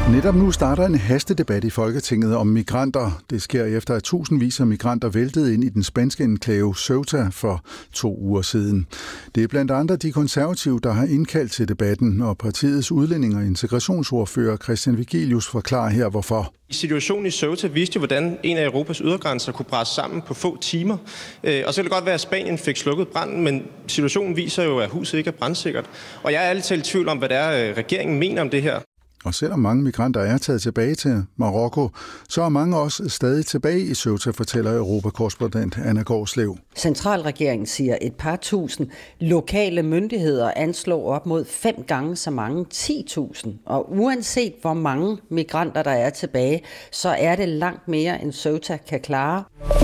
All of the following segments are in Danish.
Netop nu starter en hastedebat i Folketinget om migranter. Det sker efter, at tusindvis af migranter væltede ind i den spanske enklave Ceuta for 2 uger siden. Det er blandt andre de konservative, der har indkaldt til debatten, og partiets udlænding- og integrationsordfører Christian Vigilius forklarer her, hvorfor. Situationen i Ceuta viste jo, hvordan en af Europas ydergrænser kunne brase sammen på få timer. Og så kan det godt være, at Spanien fik slukket branden, men situationen viser jo, at huset ikke er brandsikkert. Og jeg er ærligt talt i tvivl om, hvad det er, regeringen mener om det her. Og selvom mange migranter er taget tilbage til Marokko, så er mange også stadig tilbage i Ceuta, fortæller Europakorrespondent Anna Gårdslev. Centralregeringen siger et par tusind. Lokale myndigheder anslår op mod 5 gange så mange, 10.000. Og uanset hvor mange migranter der er tilbage, så er det langt mere end Ceuta kan klare.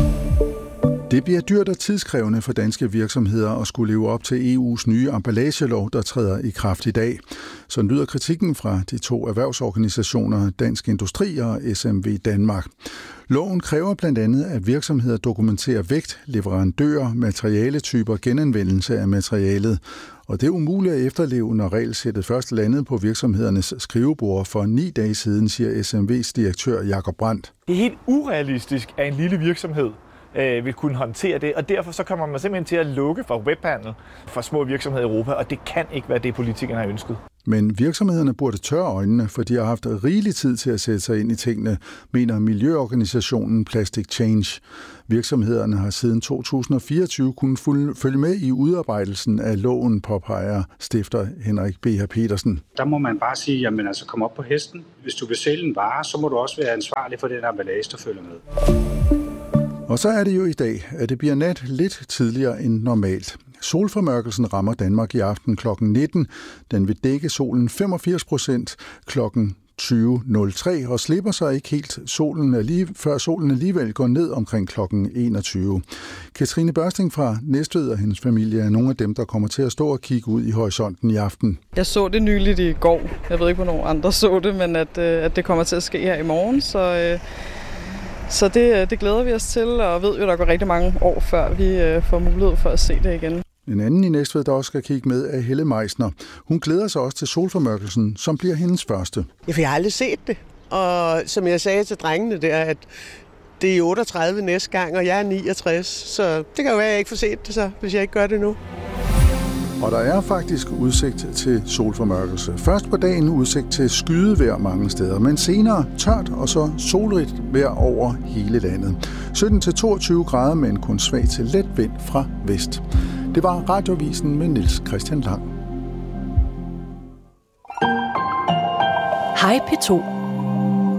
Det bliver dyrt og tidskrævende for danske virksomheder at skulle leve op til EU's nye emballagelov, der træder i kraft i dag. Så lyder kritikken fra de 2 erhvervsorganisationer, Dansk Industri og SMV Danmark. Loven kræver blandt andet, at virksomheder dokumenterer vægt, leverandører, materialetyper, genanvendelse af materialet. Og det er umuligt at efterleve, når regelsættet først landede på virksomhedernes skrivebord for 9 dage siden, siger SMV's direktør Jakob Brandt. Det er helt urealistisk, at en lille virksomhed vil kunne håndtere det, og derfor så kommer man simpelthen til at lukke for webhandel for små virksomheder i Europa, og det kan ikke være det, politikerne har ønsket. Men virksomhederne burde tørre øjnene, for de har haft rigelig tid til at sætte sig ind i tingene, mener miljøorganisationen Plastic Change. Virksomhederne har siden 2024 kunnet følge med i udarbejdelsen af loven, påpeger stifter Henrik B.H. Petersen. Der må man bare sige, jamen altså kom op på hesten. Hvis du vil sælge en vare, så må du også være ansvarlig for den emballage, der følger med. Og så er det jo i dag, at det bliver nat lidt tidligere end normalt. Solformørkelsen rammer Danmark i aften kl. 19. Den vil dække solen 85% kl. 20.03 og slipper sig ikke helt før solen alligevel går ned omkring kl. 21. Katrine Børsting fra Næstved og hendes familie er nogle af dem, der kommer til at stå og kigge ud i horisonten i aften. Jeg så det nyligt i går. Jeg ved ikke, hvornår andre så det, men at det kommer til at ske her i morgen, så det glæder vi os til, og ved jo, der går rigtig mange år, før vi får mulighed for at se det igen. En anden i Næstved, der også skal kigge med, er Helle Meisner. Hun glæder sig også til solformørkelsen, som bliver hendes første. Ja, for jeg har aldrig set det. Og som jeg sagde til drengene der, at det er 38 næste gang, og jeg er 69. Så det kan jo være, at jeg ikke får set det, så, hvis jeg ikke gør det nu. Og der er faktisk udsigt til solformørkelse. Først på dagen udsigt til skydevejr mange steder, men senere tørt og så solrigt vejr over hele landet. 17-22 grader, men kun svag til let vind fra vest. Det var Radioavisen med Niels Christian Lang. Hej P2.